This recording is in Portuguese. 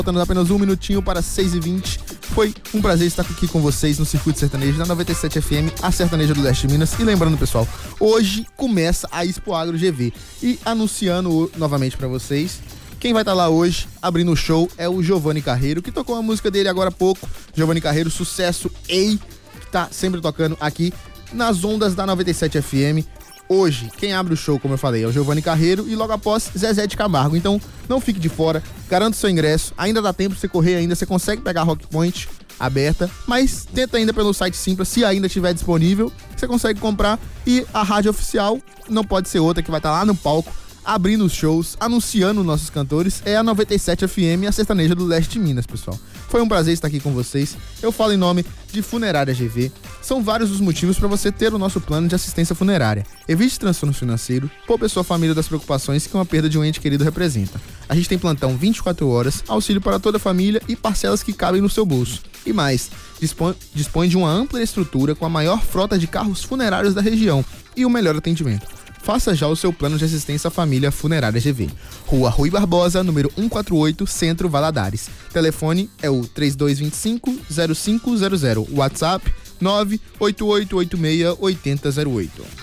Faltando apenas um minutinho para 6h20. Foi um prazer estar aqui com vocês no Circuito Sertanejo da 97 FM, a sertaneja do Leste de Minas. E lembrando, pessoal, hoje começa a Expo Agro GV. E anunciando novamente para vocês, quem vai estar lá hoje, abrindo o show, é o Giovanni Carreiro, que tocou a música dele agora há pouco. Giovanni Carreiro, sucesso, que tá sempre tocando aqui nas ondas da 97 FM. Hoje, quem abre o show, como eu falei, é o Giovanni Carreiro e logo após, Zezé de Camargo. Então, não fique de fora, garanta o seu ingresso. Ainda dá tempo de você correr ainda, você consegue pegar a Rock Point aberta, mas tenta ainda pelo site Simpla, se ainda estiver disponível, você consegue comprar. E a rádio oficial, não pode ser outra, que vai estar lá no palco, abrindo os shows, anunciando nossos cantores, é a 97 FM, a sertaneja do Leste de Minas, pessoal. Foi um prazer estar aqui com vocês. Eu falo em nome de Funerária GV. São vários os motivos para você ter o nosso plano de assistência funerária. Evite transtorno financeiro, poupe a sua família das preocupações que uma perda de um ente querido representa. A gente tem plantão 24 horas, auxílio para toda a família e parcelas que cabem no seu bolso. E mais, dispõe de uma ampla estrutura com a maior frota de carros funerários da região e o melhor atendimento. Faça já o seu plano de assistência à família Funerária GV. Rua Rui Barbosa, número 148, Centro Valadares. Telefone é o 3225-0500. WhatsApp 98886-8008.